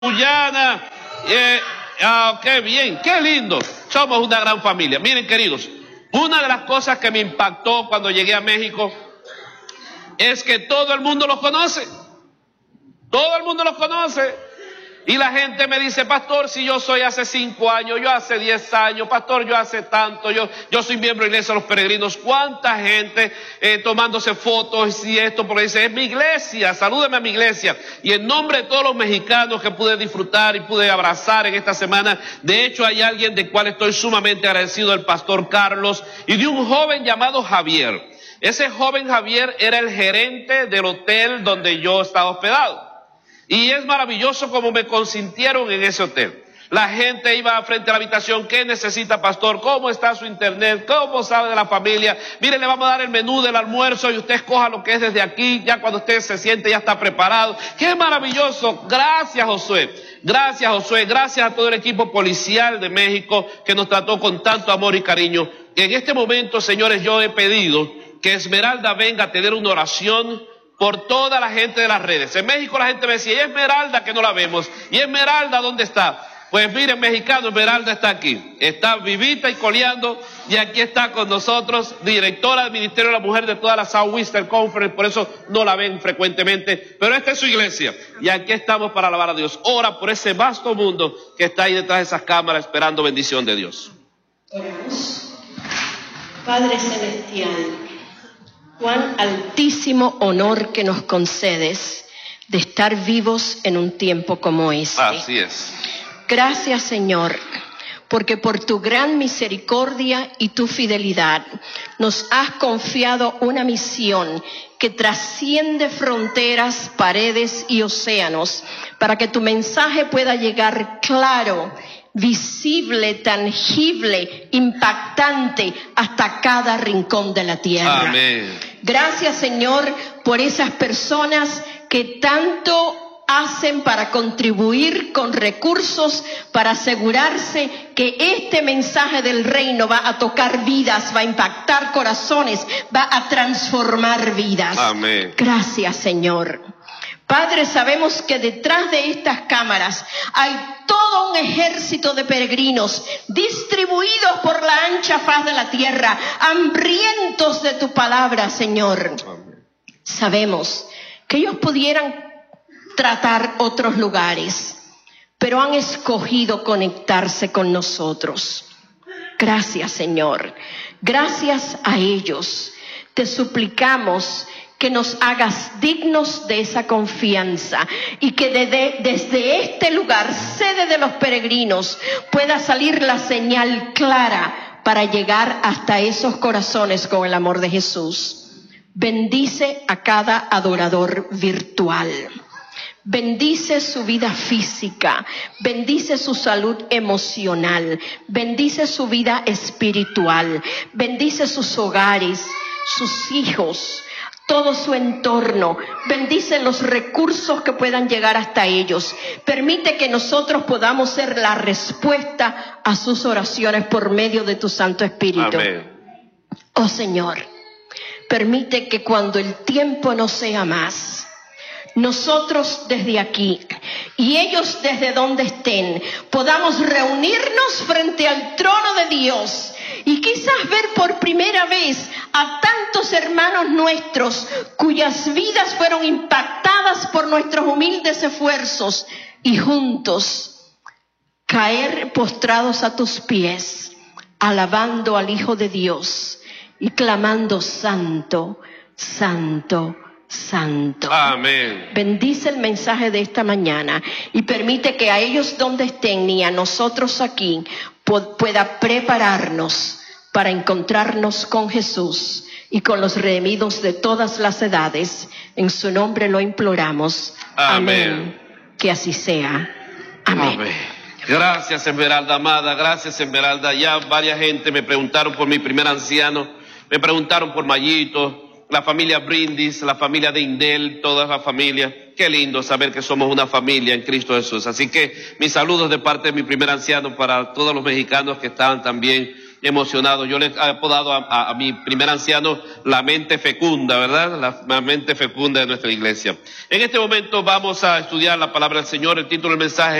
Guyana. Qué bien, qué lindo. Somos una gran familia. Miren, queridos, una de las cosas que me impactó cuando llegué a México es que todo el mundo los conoce. Todo el mundo los conoce. Y la gente me dice, pastor, si yo soy hace 5 años, yo hace 10 años, pastor, yo hace tanto, yo soy miembro de la Iglesia de los Peregrinos. ¿Cuánta gente tomándose fotos y esto? Porque dice, es mi iglesia, salúdeme a mi iglesia. Y en nombre de todos los mexicanos que pude disfrutar y pude abrazar en esta semana, de hecho hay alguien del cual estoy sumamente agradecido, el pastor Carlos, y de un joven llamado Javier. Ese joven Javier era el gerente del hotel donde yo estaba hospedado. Y es maravilloso como me consintieron en ese hotel. La gente iba frente a la habitación, ¿qué necesita, pastor? ¿Cómo está su internet? ¿Cómo sabe de la familia? Mire, le vamos a dar el menú del almuerzo y usted escoja lo que es desde aquí, ya cuando usted se siente ya está preparado. ¡Qué maravilloso! Gracias, Josué. Gracias, Josué. Gracias a todo el equipo policial de México que nos trató con tanto amor y cariño. Y en este momento, señores, yo he pedido que Esmeralda venga a tener una oración por toda la gente de las redes. En México la gente me decía, ¿y Esmeralda que no la vemos? ¿Y Esmeralda dónde está? Pues miren, mexicano, Esmeralda está aquí. Está vivita y coleando, y aquí está con nosotros, directora del Ministerio de la Mujer de toda la Southwestern Conference, por eso no la ven frecuentemente, pero esta es su iglesia, y aquí estamos para alabar a Dios. Ora por ese vasto mundo que está ahí detrás de esas cámaras esperando bendición de Dios. Oramos. Padre Celestial, cuán altísimo honor que nos concedes de estar vivos en un tiempo como este. Así es. Gracias, Señor, porque por tu gran misericordia y tu fidelidad nos has confiado una misión que trasciende fronteras, paredes y océanos, para que tu mensaje pueda llegar claro, visible, tangible, impactante hasta cada rincón de la tierra. Amén. Gracias, Señor, por esas personas que tanto hacen para contribuir con recursos, para asegurarse que este mensaje del reino va a tocar vidas, va a impactar corazones, va a transformar vidas. Amén. Gracias, Señor. Padre, sabemos que detrás de estas cámaras hay todo un ejército de peregrinos distribuidos por la ancha faz de la tierra, hambrientos de tu palabra, Señor. Amén. Sabemos que ellos pudieran tratar otros lugares, pero han escogido conectarse con nosotros. Gracias, Señor. Gracias a ellos. Te suplicamos que nos hagas dignos de esa confianza y que desde este lugar, sede de los peregrinos, pueda salir la señal clara para llegar hasta esos corazones con el amor de Jesús. Bendice a cada adorador virtual. Bendice su vida física, bendice su salud emocional, bendice su vida espiritual, bendice sus hogares, sus hijos, todo su entorno. Bendice los recursos que puedan llegar hasta ellos. Permite que nosotros podamos ser la respuesta a sus oraciones por medio de tu Santo Espíritu. Amén. Oh Señor, permite que cuando el tiempo no sea más, nosotros desde aquí y ellos desde donde estén podamos reunirnos frente al trono de Dios y quizás ver por primera vez a tantos hermanos nuestros cuyas vidas fueron impactadas por nuestros humildes esfuerzos y juntos caer postrados a tus pies, alabando al Hijo de Dios y clamando santo, santo, santo. Amén. Bendice el mensaje de esta mañana y permite que a ellos donde estén y a nosotros aquí pueda prepararnos para encontrarnos con Jesús y con los redimidos de todas las edades. En su nombre lo imploramos. Amén. Que así sea. Amén. Amén. Gracias, Esmeralda amada. Gracias, Esmeralda. Ya varias gente me preguntaron por mi primer anciano, me preguntaron por Mayito, la familia Brindis, la familia de Indel, toda la familia. Qué lindo saber que somos una familia en Cristo Jesús. Así que mis saludos de parte de mi primer anciano para todos los mexicanos que estaban también emocionado. Yo le he apodado a mi primer anciano la mente fecunda, ¿verdad? La mente fecunda de nuestra iglesia. En este momento vamos a estudiar la palabra del Señor. El título del mensaje